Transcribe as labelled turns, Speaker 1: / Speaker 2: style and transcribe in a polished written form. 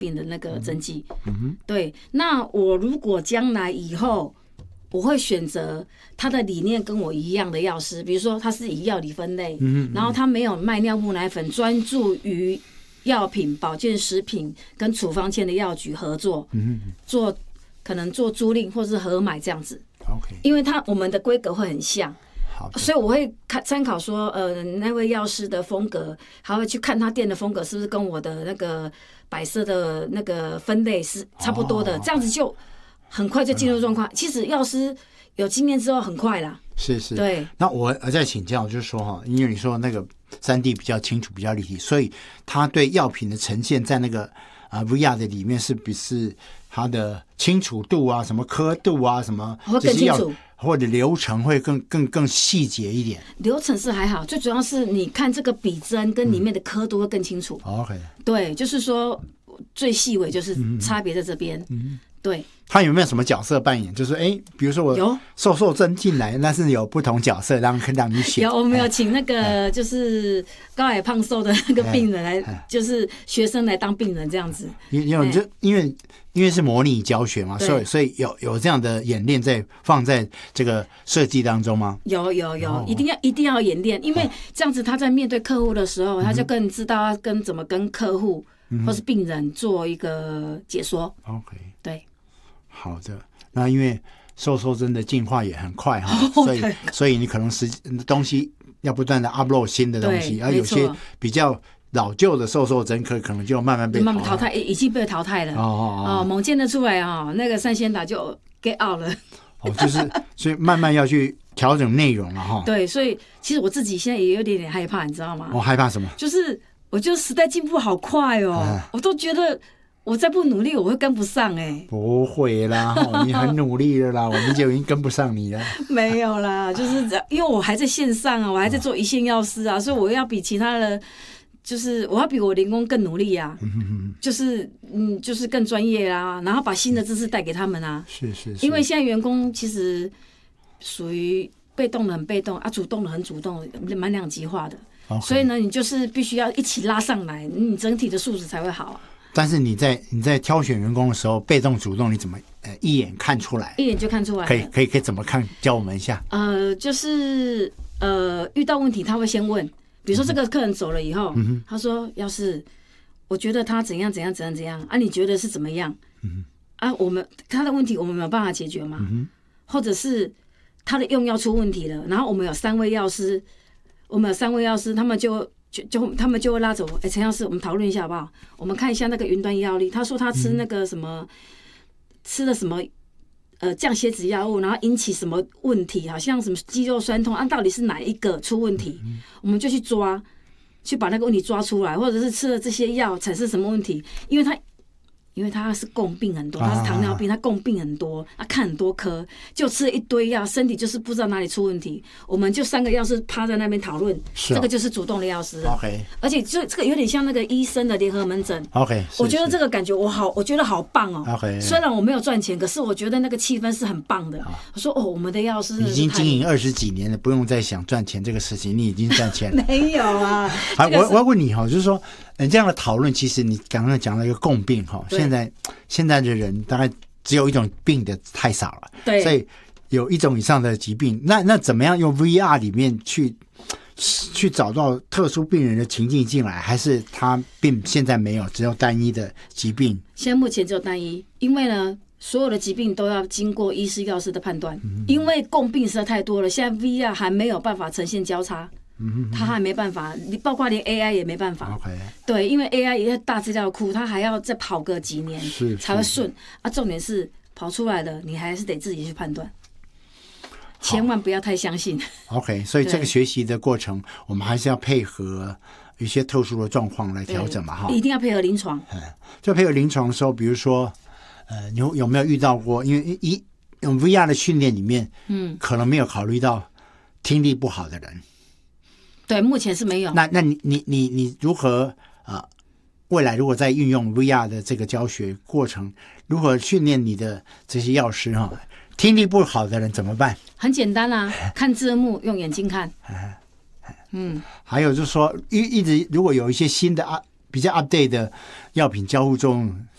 Speaker 1: 病的那个针剂。对，那我如果将来以后，我会选择他的理念跟我一样的药师，比如说他是以药理分类，然后他没有卖尿布奶粉，专注于药品、保健食品跟处方签的药局合作，可能做租赁或是合买这样子。
Speaker 2: OK，
Speaker 1: 因为我们的规格会很像。所以我会参考说，那位药师的风格，还会去看他店的风格是不是跟我的那个摆设的那个分类是差不多的，这样子就很快就进入状况。其实药师有经验之后很快啦。
Speaker 2: 是，对。那我再请教，就是说哈，因为你说那个3D 比较清楚、比较立体，所以他对药品的呈现在那个VR 的里面是它的清楚度啊、什么刻度啊、什么
Speaker 1: 会更清楚。
Speaker 2: 或者流程会更细节一点。
Speaker 1: 流程是还好，最主要是你看这个笔针跟里面的刻度会更清楚。
Speaker 2: OK，
Speaker 1: 对，就是说最细微就是差别在这边。对。
Speaker 2: 他有没有什么角色扮演？就是比如说我瘦针进来，但是有不同角色让你选。
Speaker 1: 有，我们有请那个就是高矮胖瘦的那个病人来，就是学生来当病人这样子。因为是模拟教学嘛，所以有这样的演练放在这个设计当中吗？ 有，一定要演练，因为这样子他在面对客户的时候，他就更知道怎么跟客户或是病人做一个解说。
Speaker 2: OK，
Speaker 1: 对。
Speaker 2: 好的，那因为瘦针的进化也很快哈，所以你可能东西要不断的 upload 新的东西，而有些比较老旧的瘦针可能就慢慢被
Speaker 1: 淘汰，已经被淘汰了。猛见得出来那个3仙打就 get out 了。
Speaker 2: 就是所以慢慢要去调整内容了哈。
Speaker 1: 对，所以其实我自己现在也有点害怕，你知道吗？
Speaker 2: 害怕什么？
Speaker 1: 就是我觉得时代进步好快我都觉得。我再不努力，我会跟不上
Speaker 2: 不会啦，你很努力了啦，我们就已经跟不上你了。
Speaker 1: 没有啦，就是因为我还在线上我还在做一线药师所以我要比其他的，就是我要比我员工更努力就是更专业啦，然后把新的知识带给他们
Speaker 2: 是。
Speaker 1: 因为现在员工其实属于被动的很被动主动的很主动，蛮两极化的。所以呢，你就是必须要一起拉上来，你整体的素质才会好。
Speaker 2: 但是你在挑选员工的时候，被动主动你怎么一眼看出来？
Speaker 1: 一眼就看出来。
Speaker 2: 可以怎么看？教我们一下。
Speaker 1: 就是遇到问题他会先问，比如说这个客人走了以后，他说要是我觉得他怎样你觉得是怎么样？他的问题我们没有办法解决吗？或者是他的用药出问题了，然后我们有3位药师，他们就会拉走我。陈药师，我们讨论一下好不好？我们看一下那个云端药力。他说他吃那个什么，吃了什么降血脂药物，然后引起什么问题，好像什么肌肉酸痛到底是哪一个出问题？我们就去把那个问题抓出来，或者是吃了这些药产生什么问题？因为他是共病很多，他是糖尿病，他共病很多，他看很多科，就吃了一堆药，身体就是不知道哪里出问题。我们就3个药师趴在那边讨论，这个就是主动的药师。
Speaker 2: OK，
Speaker 1: 而且这个有点像那个医生的联合门诊。
Speaker 2: OK，
Speaker 1: 我觉得这个感觉我觉得好棒
Speaker 2: OK，
Speaker 1: 虽然我没有赚钱，可是我觉得那个气氛是很棒的。我说我们的药师
Speaker 2: 已经经营20几年了，不用再想赚钱这个事情，你已经赚钱了。
Speaker 1: 没有啊。
Speaker 2: 我要问你就是说。这样的讨论，其实你刚刚讲了一个共病现在的人大概只有一种病的太少了，
Speaker 1: 对，
Speaker 2: 所以有一种以上的疾病，那怎么样用 VR 里面去找到特殊病人的情境进来，还是他病现在没有，只有单一的疾病？
Speaker 1: 现在目前只有单一，因为呢，所有的疾病都要经过医师、药师的判断，因为共病实在太多了，现在 VR 还没有办法呈现交叉。他还没办法，你包括连 AI 也没办法。
Speaker 2: Okay.
Speaker 1: 对，因为 AI 也是大资料库，它还要再跑个几年才会顺重点是跑出来的，你还是得自己去判断，千万不要太相信。
Speaker 2: OK， 所以这个学习的过程，我们还是要配合一些特殊的状况来调整嘛，
Speaker 1: 一定要配合临床。
Speaker 2: 就配合临床的时候，比如说，你有没有遇到过？因为用 VR 的训练里面，可能没有考虑到听力不好的人。
Speaker 1: 对，目前是没有。
Speaker 2: 那你如何未来如果在运用 VR 的这个教学过程，如何训练你的这些药师听力不好的人怎么办？
Speaker 1: 很简单看字幕，用眼睛看。
Speaker 2: 还有就是说，一直如果有一些新的比较 update 的药品交互中